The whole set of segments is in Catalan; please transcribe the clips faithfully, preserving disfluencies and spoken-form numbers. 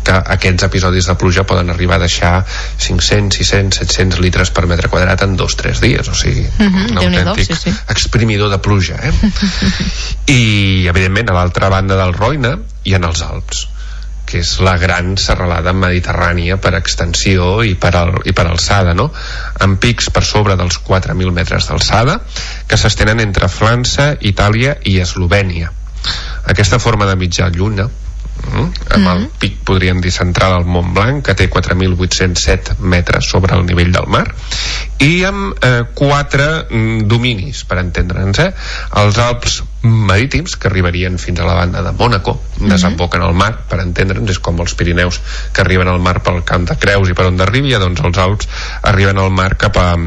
que aquests episodis de pluja poden arribar a deixar cinc-cents, sis-cents, set-cents litres per metre quadrat en dos o tres dies, o sigui, uh-huh, un autèntic sí, sí. exprimidor de pluja, eh? I, evidentment, a l'altra banda del Roine hi ha els Alps, que és la gran serralada mediterrània per extensió i per, al, i per alçada, no? Amb pics per sobre dels quatre mil metres d'alçada, que s'estenen entre França, Itàlia i Eslovènia. Aquesta forma de mitjà lluna, Mm, amb mm-hmm. el pic, podríem dir, central al Mont Blanc, que té quatre mil vuit-cents set metres sobre el nivell del mar, i amb eh, quatre mm, dominis, per entendre'ns, eh? Els Alps marítims, que arribarien fins a la banda de Mònaco, mm-hmm. desemboquen al mar, per entendre'ns, és com els Pirineus que arriben al mar pel Camp de Creus i per on d'arribi, doncs els Alps arriben al mar cap a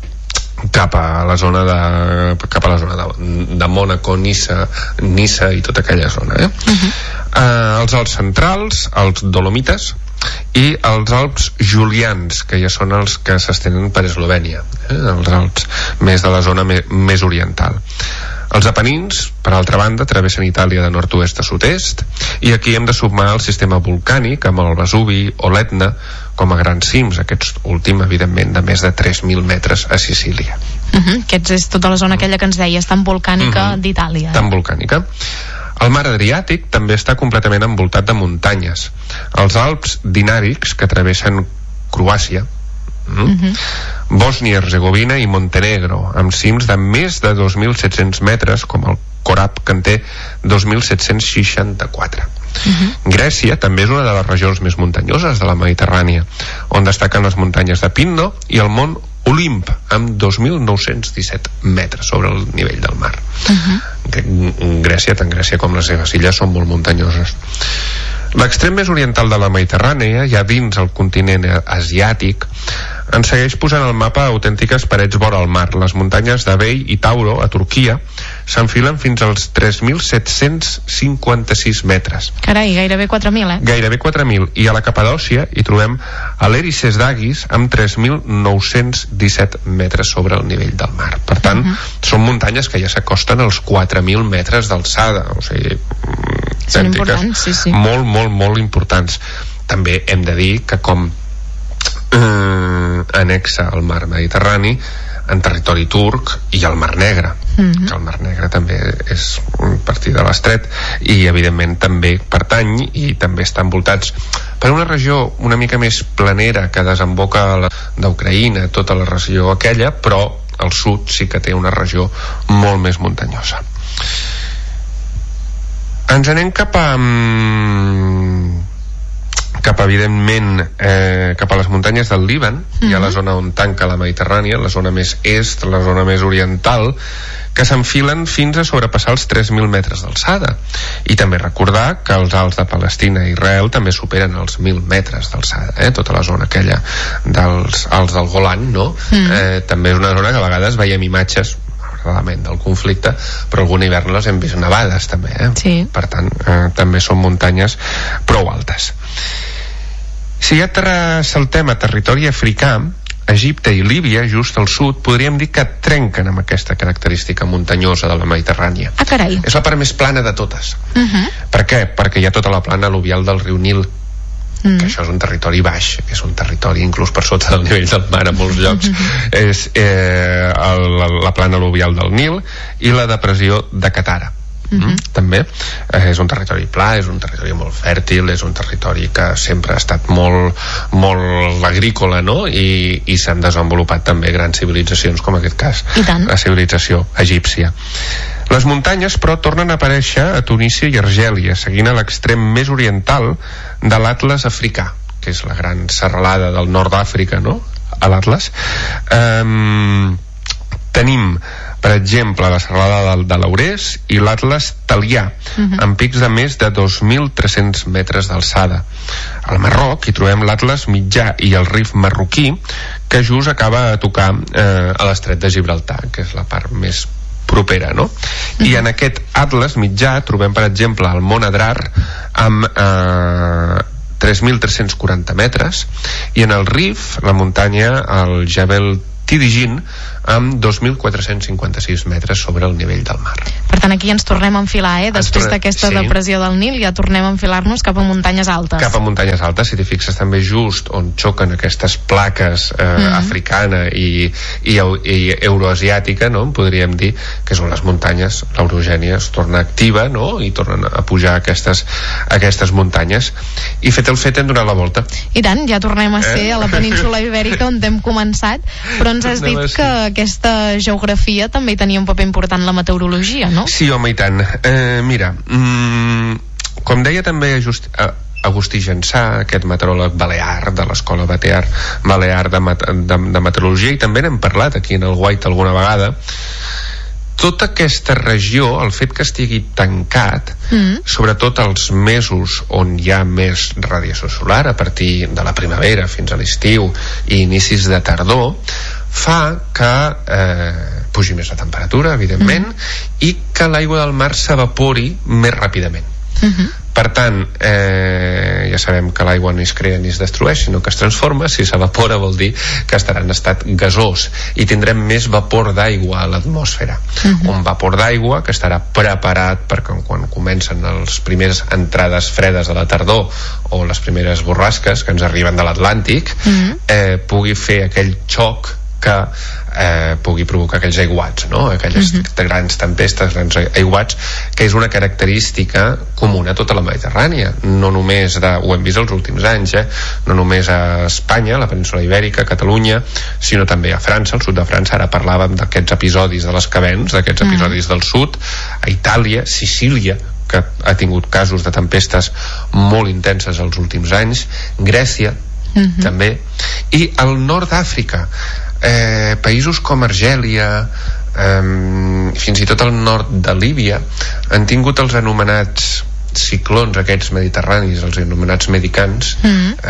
cap a la zona de cap a la zona de, de Mònaco, Niça, Niça i tota aquella zona, eh? Uh-huh. Uh, els Alps centrals, els Dolomites i els Alps Julians, que ja són els que s'estenen per Eslovènia, eh? Els Alps més de la zona me, més oriental. Els Apenins, per altra banda, travessen Itàlia de nord-oest a sud-est, i aquí hem de sumar el sistema volcànic amb el Vesuvi o l'Etna com a grans cims, aquest últim, evidentment, de més de tres mil metres a Sicília. Uh-huh. Aquests és tota la zona aquella que ens deies, tan volcànica uh-huh. d'Itàlia. Eh? Tan volcànica. El mar Adriàtic també està completament envoltat de muntanyes. Els Alps Dinàrics, que travessen Croàcia, Mm? Uh-huh. Bòsnia-Herzegovina i Montenegro, amb cims de més de dos mil set-cents metres, com el Corab, que en té dos mil set-cents seixanta-quatre. Uh-huh. Grècia també és una de les regions més muntanyoses de la Mediterrània, on destaquen les muntanyes de Pinno i el mont Olimp, amb dos mil nou-cents disset metres sobre el nivell del mar. Uh-huh. Grècia, tant Grècia com les seves illes, són molt muntanyoses. L'extrem més oriental de la Mediterrània, ja dins el continent asiàtic, ens segueix posant al mapa autèntiques parets vora el mar. Les muntanyes d'Abei i Tauro, a Turquia, s'enfilen fins als tres mil set-cents cinquanta-sis metres. Carai, gairebé quatre mil, eh? Gairebé quatre mil. I a la Capadòcia hi trobem l'Erices d'Agis amb tres mil nou-cents disset metres sobre el nivell del mar. Per tant, uh-huh. són muntanyes que ja s'acosten als quatre mil metres d'alçada. O sigui, són importants, sí, sí. Molt, molt, molt importants. També hem de dir que com eh, anexa al mar Mediterrani, en territori turc i al Mar Negre, mm-hmm. que el Mar Negre també és un partir de l'estret i evidentment també pertany i també estan envoltats per una regió una mica més planera que desemboca la, d'Ucraïna, tota la regió aquella, però al sud sí que té una regió molt més muntanyosa. Ens anem cap a cap evidentment eh, cap a les muntanyes del Líban. Mm-hmm. Hi ha la zona on tanca la Mediterrània, la zona més est, la zona més oriental, que s'enfilen fins a sobrepassar els tres mil metres d'alçada. I també recordar que els Alts de Palestina i Israel també superen els mil metres d'alçada, eh? Tota la zona aquella dels Alts del Golan, no? Mm-hmm. eh, també és una zona que a vegades veiem imatges del conflicte, però algun hivern les hem vist nevades també, eh? Sí. Per tant, eh, també són muntanyes prou altes. Si ja saltem a territori africà, Egipte i Líbia, just al sud, podríem dir que trenquen amb aquesta característica muntanyosa de la Mediterrània. Ah, carai. És la part més plana de totes. Uh-huh. Per què? Perquè hi ha tota la plana al·luvial del riu Nil, mm. que això és un territori baix, és un territori inclús per sota del nivell del mar a molts llocs. Mm-hmm. És eh, el, la plana al·luvial del Nil i la depressió de Katara. Mm-hmm. També eh, és un territori pla, és un territori molt fèrtil, és un territori que sempre ha estat molt, molt agrícola, no? I, i s'han desenvolupat també grans civilitzacions, com en aquest cas la civilització egípcia. Les muntanyes, però, tornen a aparèixer a Tunísia i Argèlia, seguint a l'extrem més oriental de l'Atles africà, que és la gran serralada del nord d'Àfrica, no? A l'Atles. Um, tenim, per exemple, la serralada de, de l'Aurès i l'Atles Talià, uh-huh. amb pics de més de dos mil tres-cents metres d'alçada. Al Marroc hi trobem l'Atles mitjà i el Rif marroquí, que just acaba a tocar eh, a l'estret de Gibraltar, que és la part més propera, no? Uh-huh. I en aquest Atles mitjà trobem, per exemple, el Mont Adrar amb eh, tres mil tres-cents quaranta metres, i en el Rif, la muntanya, el Jebel Tidijin, amb dos mil quatre-cents cinquanta-sis metres sobre el nivell del mar. Per tant, aquí ens tornem a enfilar, eh? Després tornem, d'aquesta sí. depressió del Nil ja tornem a enfilar-nos cap a muntanyes altes. Cap a muntanyes altes, si t'hi fixes també just on xoquen aquestes plaques eh, mm. africana i, i, i euroasiàtica, no? Podríem dir que són les muntanyes, l'Eurogènia es torna activa, no? I tornen a pujar aquestes, aquestes muntanyes. I fet el fet hem donat la volta. I tant, ja tornem a ser eh? a la península Ibèrica on hem començat, però ens has dit que aquesta geografia també hi tenia un paper important en la meteorologia, no? Sí, home, i tant. Eh, mira, mm, com deia també just, eh, Agustí Jansà, aquest meteoròleg balear de l'escola Balear, Balear de, de, de meteorologia, i també n'hem parlat aquí en el Guaita alguna vegada, tota aquesta regió, el fet que estigui tancat, mm. sobretot els mesos on hi ha més radiació solar, a partir de la primavera fins a l'estiu i inicis de tardor, fa que eh, pugi més la temperatura, evidentment, mm. i que l'aigua del mar s'evapori més ràpidament. Mm-hmm. Per tant, eh, ja sabem que l'aigua no es crea ni es destrueix, sinó que es transforma. Si s'evapora vol dir que estarà en estat gasós i tindrem més vapor d'aigua a l'atmosfera. Uh-huh. Un vapor d'aigua que estarà preparat perquè quan comencen les primeres entrades fredes de la tardor o les primeres borrasques que ens arriben de l'Atlàntic, uh-huh. eh, pugui fer aquell xoc que eh, pugui provocar aquells aiguats, no? Aquelles uh-huh. grans tempestes, grans aiguats, que és una característica comuna a tota la Mediterrània, no només de, ho hem vist els últims anys, eh? No només a Espanya, a la península Ibèrica, a Catalunya, sinó també a França, al sud de França. Ara parlàvem d'aquests episodis de les Cabens, d'aquests episodis uh-huh. del sud, a Itàlia, Sicília, que ha tingut casos de tempestes molt intenses els últims anys, Grècia, uh-huh. també, i al nord d'Àfrica, Eh, països com Argèlia, eh, fins i tot al nord de Líbia, han tingut els anomenats ciclons aquests mediterranis, els anomenats medicans, mm-hmm.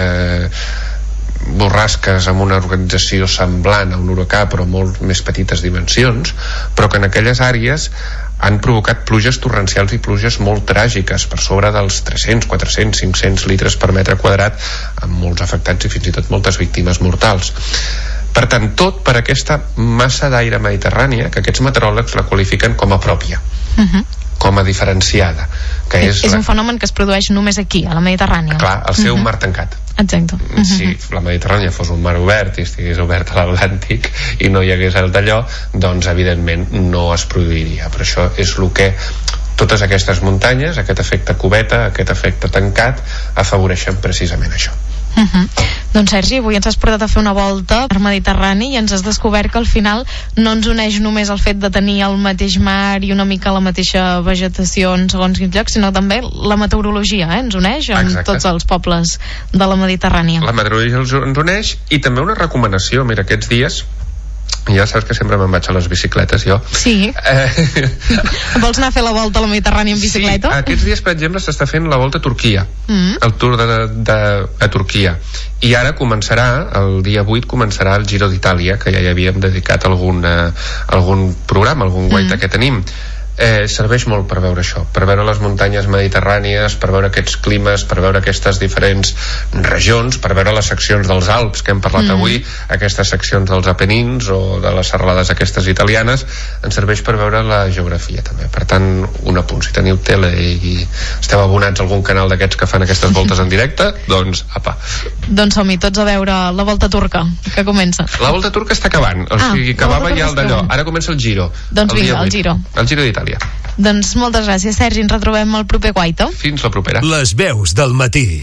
eh, borrasques amb una organització semblant a un huracà però molt més petites dimensions, però que en aquelles àrees han provocat pluges torrencials i pluges molt tràgiques, per sobre dels tres-cents, quatre-cents, cinc-cents litres per metre quadrat, amb molts afectats i fins i tot moltes víctimes mortals. Per tant, tot per aquesta massa d'aire mediterrània, que aquests meteoròlegs la qualifiquen com a pròpia, uh-huh. com a diferenciada, que és, és la... un fenomen que es produeix només aquí, a la Mediterrània. Clar, al ser uh-huh. un mar tancat. Exacte. Uh-huh. Si la Mediterrània fos un mar obert i estigués obert a l'Atlàntic i no hi hagués el d'allò, doncs evidentment no es produiria. Per això és el que totes aquestes muntanyes, aquest efecte cubeta, aquest efecte tancat, afavoreixen precisament això. Uh-huh. Doncs Sergi, avui ens has portat a fer una volta per Mediterrani i ens has descobert que al final no ens uneix només el fet de tenir el mateix mar i una mica la mateixa vegetació en segons quins llocs, sinó també la meteorologia, eh? Ens uneix amb Exacte. Tots els pobles de la Mediterrània. La meteorologia ens uneix, i també una recomanació. Mira, aquests dies, ja saps que sempre me'n vaig a les bicicletes jo. Sí. Eh... Vols anar a fer la volta a la Mediterrània en bicicleta? Sí, aquests dies, per exemple, s'està fent la volta a Turquia, mm. el Tour de, de, a Turquia, i ara començarà, el dia vuit començarà el Giro d'Itàlia, que ja hi havíem dedicat algun, eh, algun programa, algun guaita mm. que tenim. Eh, serveix molt per veure això, per veure les muntanyes mediterrànies, per veure aquests climes, per veure aquestes diferents regions, per veure les seccions dels Alps que hem parlat mm. avui, aquestes seccions dels Apenins o de les serralades aquestes italianes. Ens serveix per veure la geografia també. Per tant, un apunt, si teniu tele i esteu abonats a algun canal d'aquests que fan aquestes voltes en directe, doncs apa. Doncs som-hi tots a veure la volta turca que comença. La volta turca està acabant, o sigui, ah, acabava ja el d'allò, ara comença el Giro. Doncs vinga, el Giro. El Giro d'Itàlia. Doncs moltes gràcies, Sergi, ens retrobem al proper Guaita. Fins la propera. Les veus del matí.